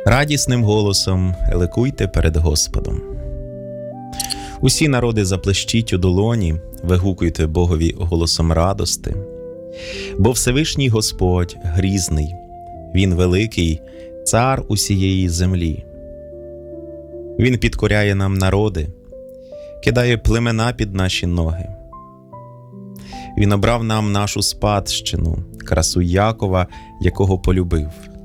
Радісним голосом ликуйте перед Господом. Усі народи заплещіть у долоні, вигукуйте Богові голосом радости. Бо Всевишній Господь грізний, Він великий, цар усієї землі. Він підкоряє нам народи, кидає племена під наші ноги. Він обрав нам нашу спадщину, красу Якова, якого полюбив.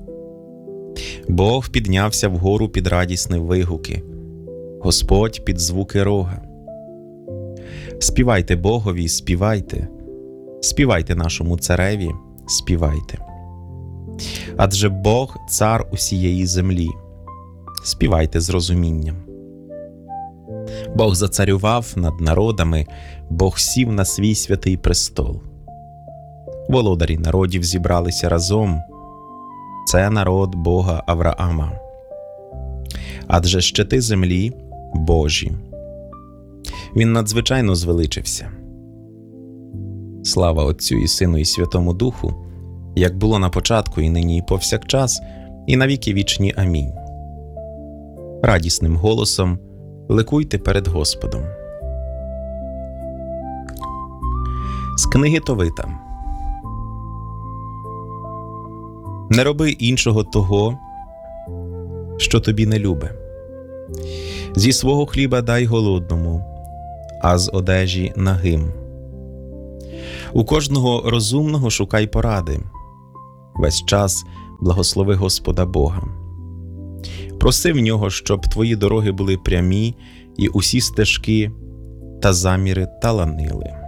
Бог піднявся вгору під радісні вигуки, Господь під звуки рога. Співайте Богові, співайте, співайте нашому цареві, співайте. Адже Бог – цар усієї землі. Співайте з розумінням. Бог зацарював над народами, Бог сів на свій святий престол. Володарі народів зібралися разом. Це народ Бога Авраама. Адже щити землі – Божі. Він надзвичайно звеличився. Слава Отцю і Сину і Святому Духу, як було на початку, і нині, і повсякчас, і на віки вічні. Амінь. Радісним голосом ликуйте перед Господом. З книги Товита. Не роби іншого того, що тобі не любе. Зі свого хліба дай голодному, а з одежі нагим. У кожного розумного шукай поради. Весь час благослови Господа Бога. Проси в нього, щоб твої дороги були прямі і усі стежки та заміри таланили.